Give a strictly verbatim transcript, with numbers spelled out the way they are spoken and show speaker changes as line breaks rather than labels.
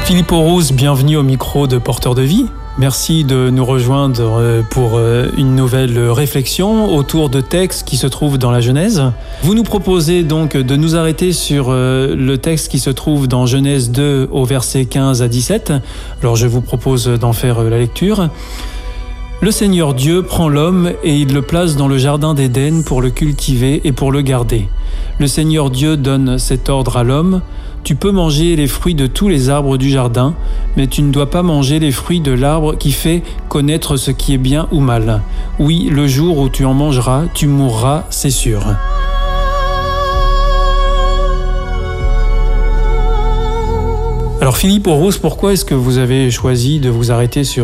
Philippe Aurousse, bienvenue au micro de Porteur de Vie. Merci de nous rejoindre pour une nouvelle réflexion autour de textes qui se trouvent dans la Genèse. Vous nous proposez donc de nous arrêter sur le texte qui se trouve dans Genèse deux au verset quinze à dix-sept. Alors je vous propose d'en faire la lecture. Le Seigneur Dieu prend l'homme et il le place dans le jardin d'Éden pour le cultiver et pour le garder. Le Seigneur Dieu donne cet ordre à l'homme. Tu peux manger les fruits de tous les arbres du jardin, mais tu ne dois pas manger les fruits de l'arbre qui fait connaître ce qui est bien ou mal. Oui, le jour où tu en mangeras, tu mourras, c'est sûr. Alors Philippe Aurousse, pourquoi est-ce que vous avez choisi de vous arrêter sur